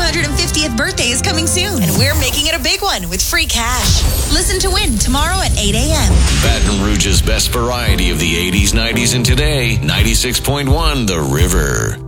250th birthday is coming soon, and we're making it a big one with free cash. Listen to win tomorrow at 8 a.m. Baton Rouge's best variety of the 80s, 90s, and today, 96.1 The River.